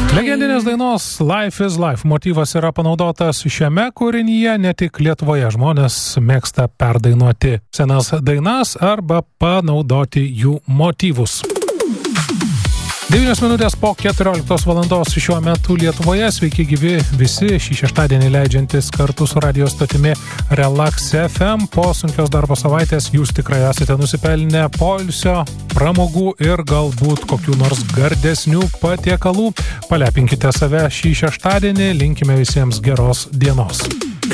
Legendinės dainos Life is Life motyvas yra panaudotas šiame kūrinyje, ne tik Lietuvoje žmonės mėgsta perdainuoti senas dainas arba panaudoti jų motyvus. 9 minutės po 14 valandos šiuo metu Lietuvoje. Sveiki gyvi visi šį šeštadienį leidžiantis kartu su radio stotimi Relax FM. Po sunkios darbo savaitės jūs tikrai esate nusipelnę poilsio, pramogų ir galbūt kokių nors gardesnių patiekalų. Palepinkite save šį šeštadienį, linkime visiems geros dienos.